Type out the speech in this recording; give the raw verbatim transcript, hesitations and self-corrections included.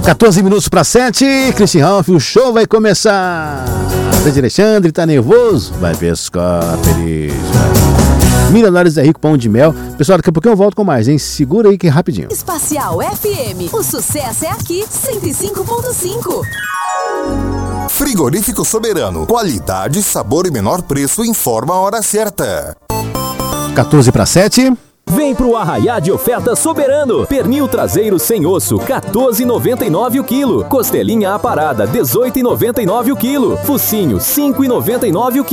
quatorze minutos para sete, Christian Ralph, o show vai começar. Fred Alexandre tá nervoso? Vai pescar, feliz. Vai. Milionários é rico, pão de mel. Pessoal, daqui a pouquinho eu volto com mais, hein? Segura aí que é rapidinho. Espacial F M, o sucesso é aqui, cento e cinco ponto cinco. Frigorífico Soberano, qualidade, sabor e menor preço, informa a hora certa. quatorze para sete. Vem pro Arraiá de Oferta Soberano. Pernil traseiro sem osso, quatorze reais e noventa e nove centavos o quilo. Costelinha aparada, dezoito reais e noventa e nove centavos o quilo. Focinho, cinco reais e noventa e nove centavos o quilo.